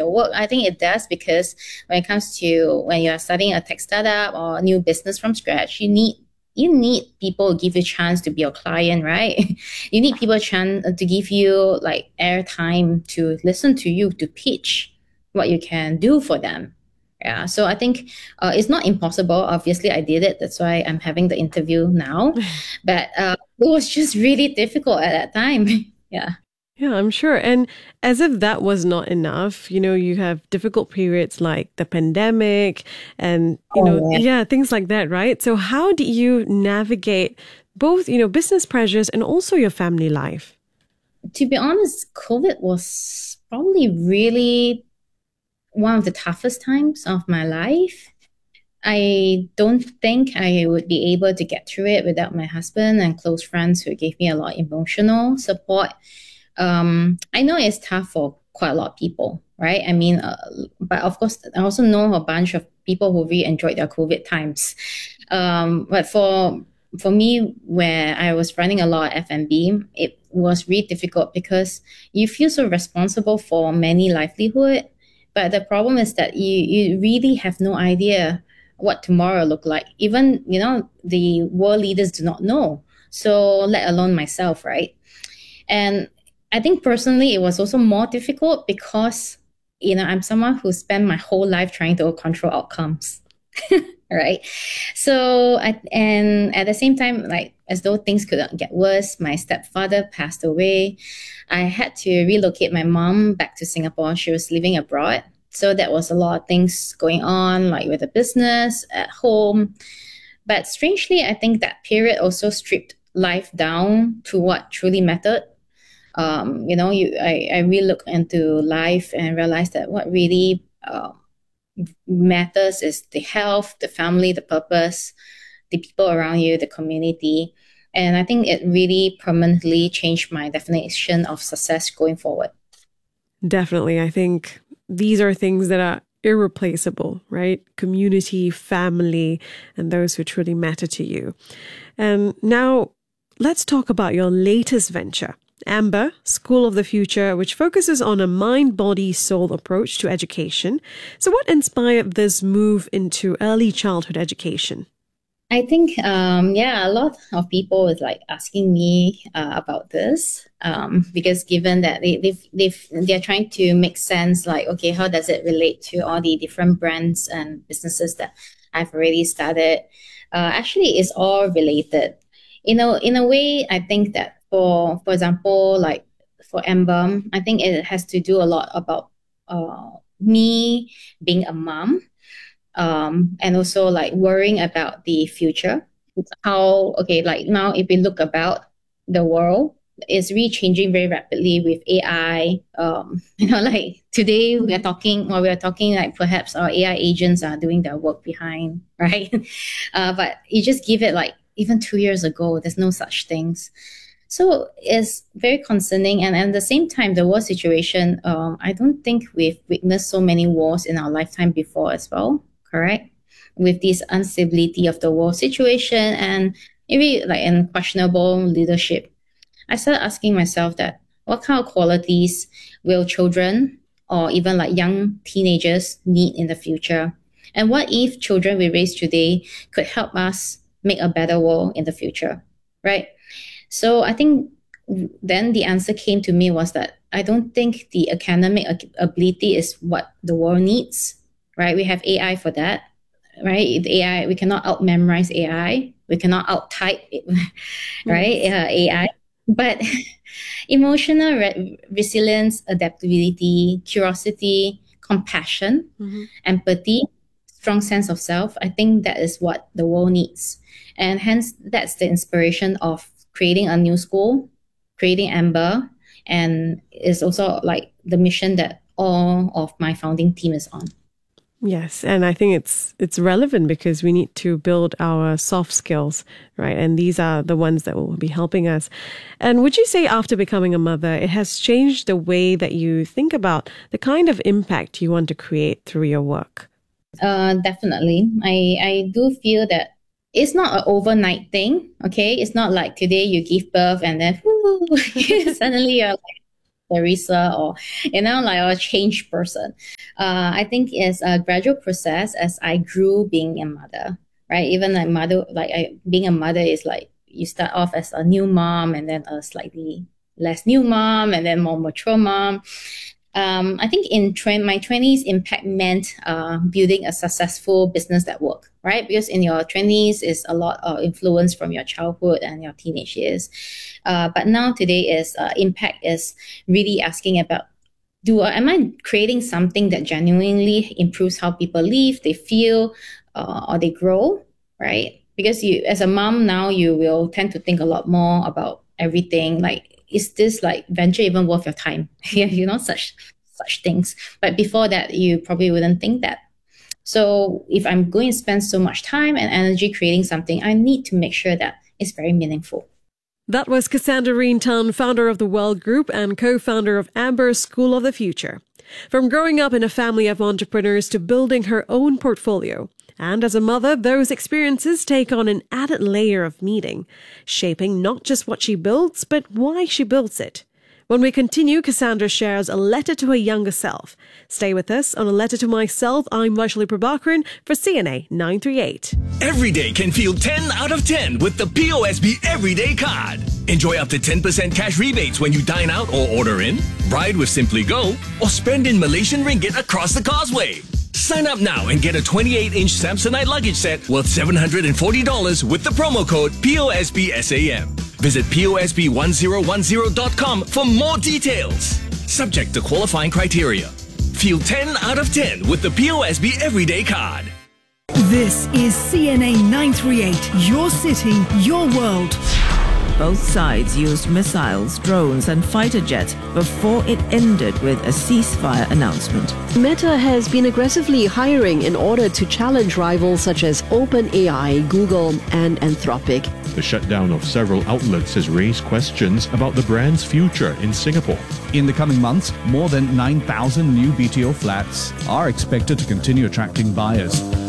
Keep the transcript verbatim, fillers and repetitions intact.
your work? I think it does, because when it comes to when you are starting a tech startup or a new business from scratch, you need you need people to give you a chance to be your client, right? You need people a chance to give you like airtime to listen to you, to pitch what you can do for them. Yeah, so I think uh, it's not impossible. Obviously, I did it. That's why I'm having the interview now. But uh, it was just really difficult at that time. Yeah. Yeah, I'm sure. And as if that was not enough, you know, you have difficult periods like the pandemic and, you know, Oh, yeah. yeah, things like that, right? So how do you navigate both, you know, business pressures and also your family life? To be honest, COVID was probably really one of the toughest times of my life. I don't think I would be able to get through it without my husband and close friends who gave me a lot of emotional support. Um, I know it's tough for quite a lot of people, right? I mean, uh, but of course, I also know a bunch of people who really enjoyed their COVID times. Um, but for for me, where I was running a lot of F and B, it was really difficult because you feel so responsible for many livelihood. But the problem is that you you really have no idea what tomorrow look like. Even, you know, the world leaders do not know. So let alone myself, right? And I think personally, it was also more difficult because, you know, I'm someone who spent my whole life trying to control outcomes. Right. So, I, and at the same time, like, as though things could get worse, my stepfather passed away. I had to relocate my mom back to Singapore. She was living abroad. So that was a lot of things going on, like with the business at home. But strangely, I think that period also stripped life down to what truly mattered. Um, you know, you I, I really look into life and realize that what really uh, matters is the health, the family, the purpose, the people around you, the community. And I think it really permanently changed my definition of success going forward. Definitely. I think these are things that are irreplaceable, right? Community, family, and those who truly matter to you. And now let's talk about your latest venture, Amber, School of the Future, which focuses on a mind, body, soul approach to education. So what inspired this move into early childhood education? I think, um, yeah, a lot of people is like asking me uh, about this um, because given that they, they've, they've, they're trying to make sense, like, okay, how does it relate to all the different brands and businesses that I've already started? Uh, actually, it's all related. You know, in a way, I think that for, for example, like for Amber, I think it has to do a lot about uh, me being a mom, um, and also like worrying about the future. How, okay, like now if we look about the world, it's really changing very rapidly with A I. Um, you know, like today we are talking, or we are talking like perhaps our A I agents are doing their work behind, right? Uh, but you just give it like even two years ago, there's no such things. So it's very concerning. And at the same time, the war situation, um, I don't think we've witnessed so many wars in our lifetime before as well, correct? With this instability of the war situation and maybe like unquestionable leadership, I started asking myself that what kind of qualities will children or even like young teenagers need in the future? And what if children we raise today could help us make a better world in the future, right? So I think then the answer came to me was that I don't think the academic ability is what the world needs, right? We have A I for that, right? The A I, we cannot out memorize A I. We cannot out type it, right? Yes. Uh, A I. But emotional re- resilience, adaptability, curiosity, compassion, Mm-hmm. empathy, strong sense of self, I think that is what the world needs. And hence, that's the inspiration of creating a new school, creating Amber, and is also like the mission that all of my founding team is on. Yes, and I think it's it's relevant because we need to build our soft skills, right? And these are the ones that will be helping us. And would you say after becoming a mother, it has changed the way that you think about the kind of impact you want to create through your work? Uh, definitely. I, I do feel that it's not an overnight thing, okay? It's not like today you give birth and then whoo, suddenly you're like Teresa or, you know, like a changed person. Uh, I think it's a gradual process as I grew being a mother, right? Even like mother, like I, being a mother is like you start off as a new mom and then a slightly less new mom and then more mature mom. Um, I think in tra- my twenties, impact meant uh, building a successful business that worked, right? Because in your twenties is a lot of influence from your childhood and your teenage years. Uh, but now today is uh, impact is really asking about, do am I creating something that genuinely improves how people live, they feel, uh, or they grow, right? Because you, as a mom now, you will tend to think a lot more about everything. Like, is this like venture even worth your time? Yeah, you know, such such things. But before that, you probably wouldn't think that. So if I'm going to spend so much time and energy creating something, I need to make sure that it's very meaningful. That was Cassandra Reen-Tan, founder of the Well Group and co-founder of Amber School of the Future. From growing up in a family of entrepreneurs to building her own portfolio. And as a mother, those experiences take on an added layer of meaning, shaping not just what she builds, but why she builds it. When we continue, Cassandra shares a letter to her younger self. Stay with us on A Letter to Myself. I'm Vaishali Prabhakaran for C N A nine three eight. Every day can feel ten out of ten with the P O S B Everyday Card. Enjoy up to ten percent cash rebates when you dine out or order in, ride with Simply Go, or spend in Malaysian ringgit across the causeway. Sign up now and get a twenty-eight inch Samsonite luggage set worth seven hundred forty dollars with the promo code P O S B S A M. Visit P O S B one zero one zero dot com for more details. Subject to qualifying criteria. Feel ten out of ten with the P O S B Everyday Card. This is C N A nine three eight, your city, your world. Both sides used missiles, drones and fighter jets before it ended with a ceasefire announcement. Meta has been aggressively hiring in order to challenge rivals such as OpenAI, Google and Anthropic. The shutdown of several outlets has raised questions about the brand's future in Singapore. In the coming months, more than nine thousand new B T O flats are expected to continue attracting buyers.